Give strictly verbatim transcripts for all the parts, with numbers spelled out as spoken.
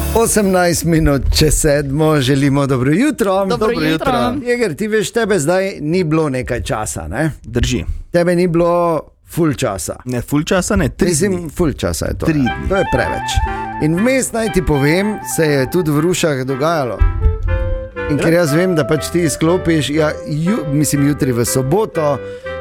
osemnajst minut čez sedmo, želimo dobro jutro. Dobro, dobro jutro. jutro. Jeger, ti veš, tebe zdaj ni bilo nekaj časa, ne? Drži. Tebe ni bilo ful časa. Ne, ful časa, ne, tri Mislim, dni. ful časa je to. Tri dni. To je preveč. In vmes, naj ti povem, se je tudi v Rušah dogajalo. In ker jaz vem, da pač ti izklopiš, ja, ju, mislim, jutri v soboto,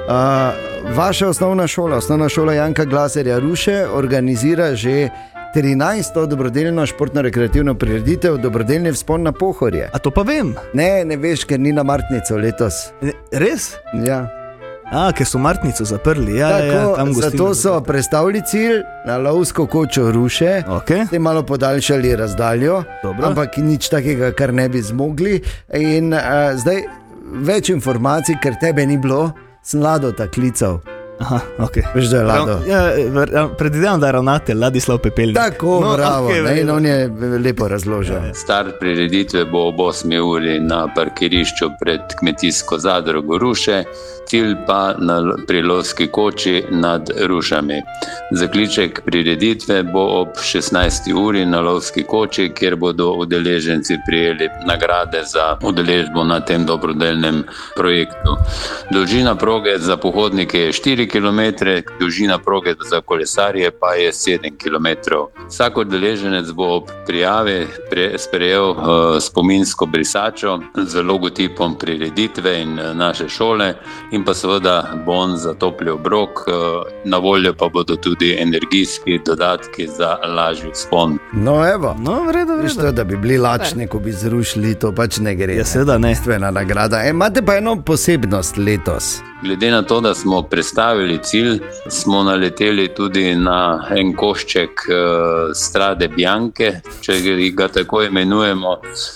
uh, vaša osnovna šola, osnovna šola Janka Glazerja Ruše, organizira že trinajsto dobrodelno športno-rekreativno prireditev Dobrodelni vzpon na Pohorje. A to pa vem. Ne, ne veš, ker ni na Martnico letos. Ne, res? Ja. A, ker so Martnico zaprli. Ja, Tako, ja, tam zato so prestavili cilj na lovsko kočo Ruše, Okay. te malo podaljšali razdaljo, Dobro. ampak nič takega, kar ne bi zmogli. In uh, zdaj več informacij, ker tebe ni bilo, sem Lado ta klical. Aha, ok. Veš, da je Lado. Ja, ja, predvidevam, da je ravnatelj Ladislav Pepelnik. Tako, No, bravo, okej, ne, in v redu. on je lepo razložil. Start prireditve bo ob osmi uri na parkirišču pred kmetijsko zadrugo Ruše, cilj pa na, pri lovski koči nad Rušami. Zaključek prireditve bo ob šestnajsti uri na lovski koči, kjer bodo udeleženci prijeli nagrade za udeležbo na tem dobrodelnem projektu. Dolžina proge za pohodnike je štiri kilometre, dolžina proge za kolesarje pa je sedem kilometrov. Vsak udeleženec bo ob prijavi pre, sprejel uh, spominsko brisačo z logotipom prireditve in uh, naše šole in pa seveda bon za topli obrok, uh, na voljo pa bodo tudi energijski dodatki za lažji vzpon. No, evo. No, v redu, v Veš redu. to, da bi bili lačni, ko bi zrušili, to pač ne gre. Ja, seveda ne. Bistvena nagrada. E, imate pa eno posebnost letos. Glede na to, da smo predstavili cilj, smo naleteli tudi na en košček uh, Strade Bianche, če ga tako imenujemo.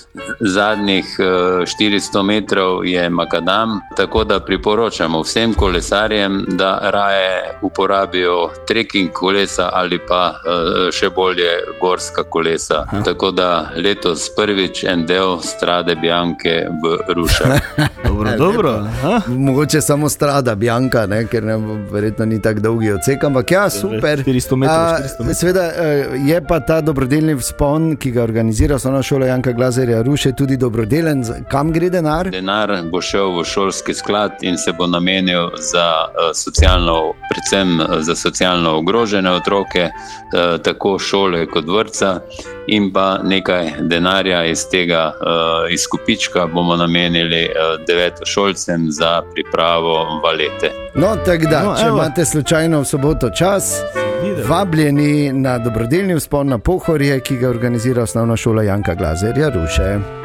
Zadnjih uh, štiristo metrov je makadam, tako da priporočamo vsem kolesarjem, da raje uporabijo trekking kolesa ali pa uh, še bolje gorska kolesa. Aha. Tako da letos prvič en del Strade Bianche v Rušah. Dobro, dobro. Aha. Mogoče samo Strada Bianca, ne, ker ne, verjetno ni tako dolgi odsek, ampak ja, super. štiristo metrov, A, štiristo metrov. Seveda je pa ta dobrodelni vzpon, ki ga organizira osnovna šola Janka Glazerja Ruše, tudi dobrodelen. Kam gre denar? Denar bo šel v šolski sklad in se bo namenil za uh, socialno, predvsem za socialno ogrožene otroke, uh, tako šole kot vrtca, in pa nekaj denarja iz tega uh, izkupička bomo namenili uh, devetošolcem za pripravo valete. No, tako da, No, če evo. imate slučajno v soboto čas, Videl. vabljeni na dobrodelni vzpon na Pohorje, ki ga organizira osnovna šola Janka Glazerja Ruše.